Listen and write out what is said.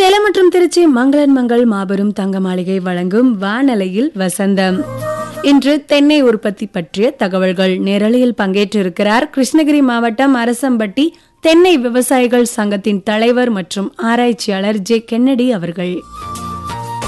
சேலம் மற்றும் திருச்சி மங்களன் மங்கள் மாபெரும் தங்க மாளிகை வழங்கும் வானலையில் வசந்தம். இன்று தென்னை உற்பத்தி பற்றிய தகவல்கள் நேரலையில் பங்கேற்றிருக்கிறார் கிருஷ்ணகிரி மாவட்டம் அரசம்பட்டி தென்னை விவசாயிகள் சங்கத்தின் தலைவர் மற்றும் ஆராய்ச்சியாளர் ஜே கென்னடி அவர்கள்.